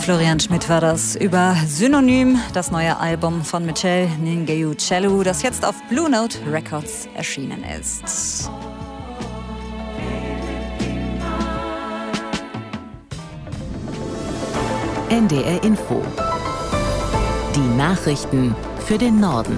Florian Schmidt war das über Synonym, das neue Album von Michelle Ngengeocello, das jetzt auf Blue Note Records erschienen ist. NDR Info. Die Nachrichten für den Norden.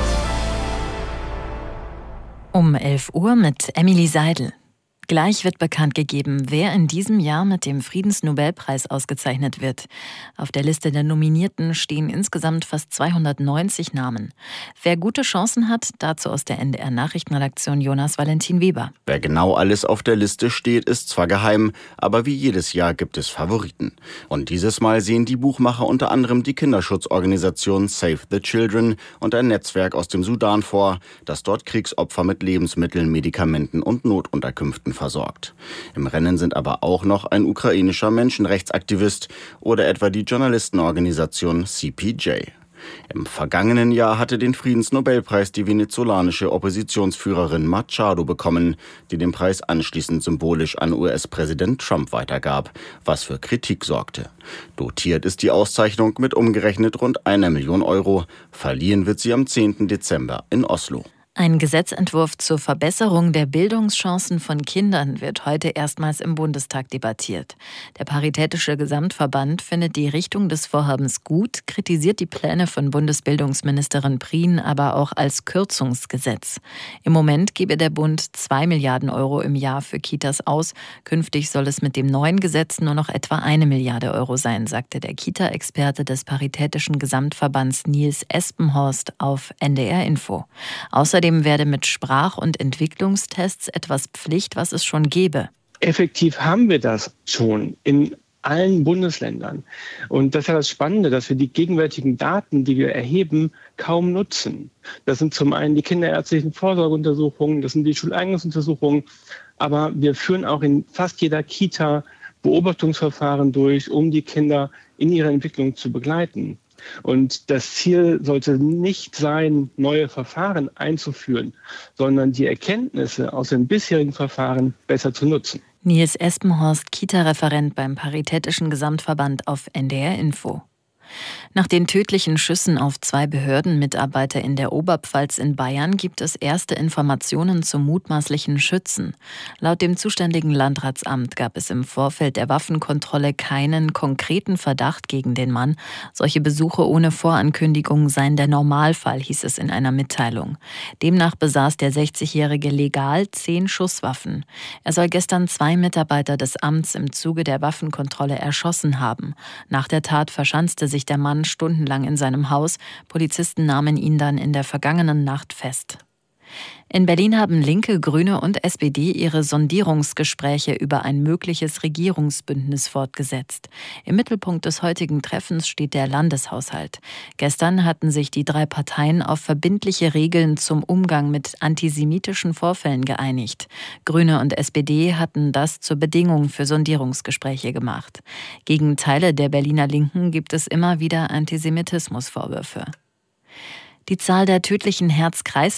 Um 11 Uhr mit Emily Seidel. Gleich wird bekannt gegeben, wer in diesem Jahr mit dem Friedensnobelpreis ausgezeichnet wird. Auf der Liste der Nominierten stehen insgesamt fast 290 Namen. Wer gute Chancen hat, dazu aus der NDR-Nachrichtenredaktion Jonas Valentin Weber. Wer genau alles auf der Liste steht, ist zwar geheim, aber wie jedes Jahr gibt es Favoriten. Und dieses Mal sehen die Buchmacher unter anderem die Kinderschutzorganisation Save the Children und ein Netzwerk aus dem Sudan vor, das dort Kriegsopfer mit Lebensmitteln, Medikamenten und Notunterkünften versorgt. Im Rennen sind aber auch noch ein ukrainischer Menschenrechtsaktivist oder etwa die Journalistenorganisation CPJ. Im vergangenen Jahr hatte den Friedensnobelpreis die venezolanische Oppositionsführerin Machado bekommen, die den Preis anschließend symbolisch an US-Präsident Trump weitergab, was für Kritik sorgte. Dotiert ist die Auszeichnung mit umgerechnet rund 1 Million Euro. Verliehen wird sie am 10. Dezember in Oslo. Ein Gesetzentwurf zur Verbesserung der Bildungschancen von Kindern wird heute erstmals im Bundestag debattiert. Der Paritätische Gesamtverband findet die Richtung des Vorhabens gut, kritisiert die Pläne von Bundesbildungsministerin Prien aber auch als Kürzungsgesetz. Im Moment gebe der Bund 2 Milliarden Euro im Jahr für Kitas aus. Künftig soll es mit dem neuen Gesetz nur noch etwa 1 Milliarde Euro sein, sagte der Kita-Experte des Paritätischen Gesamtverbands Nils Espenhorst auf NDR Info. Außerdem werde mit Sprach- und Entwicklungstests etwas Pflicht, was es schon gäbe. Effektiv haben wir das schon in allen Bundesländern. Und das ist ja das Spannende, dass wir die gegenwärtigen Daten, die wir erheben, kaum nutzen. Das sind zum einen die kinderärztlichen Vorsorgeuntersuchungen, das sind die Schuleignungsuntersuchungen, aber wir führen auch in fast jeder Kita Beobachtungsverfahren durch, um die Kinder in ihrer Entwicklung zu begleiten. Und das Ziel sollte nicht sein, neue Verfahren einzuführen, sondern die Erkenntnisse aus den bisherigen Verfahren besser zu nutzen. Nils Espenhorst, Kita-Referent beim Paritätischen Gesamtverband auf NDR Info. Nach den tödlichen Schüssen auf 2 Behördenmitarbeiter in der Oberpfalz in Bayern gibt es erste Informationen zum mutmaßlichen Schützen. Laut dem zuständigen Landratsamt gab es im Vorfeld der Waffenkontrolle keinen konkreten Verdacht gegen den Mann. Solche Besuche ohne Vorankündigung seien der Normalfall, hieß es in einer Mitteilung. Demnach besaß der 60-Jährige legal 10 Schusswaffen. Er soll gestern 2 Mitarbeiter des Amts im Zuge der Waffenkontrolle erschossen haben. Nach der Tat verschanzte sich der Mann stundenlang in seinem Haus. Polizisten nahmen ihn dann in der vergangenen Nacht fest. In Berlin haben Linke, Grüne und SPD ihre Sondierungsgespräche über ein mögliches Regierungsbündnis fortgesetzt. Im Mittelpunkt des heutigen Treffens steht der Landeshaushalt. Gestern hatten sich die 3 Parteien auf verbindliche Regeln zum Umgang mit antisemitischen Vorfällen geeinigt. Grüne und SPD hatten das zur Bedingung für Sondierungsgespräche gemacht. Gegen Teile der Berliner Linken gibt es immer wieder Antisemitismusvorwürfe. Die Zahl der tödlichen Herz-Kreislauf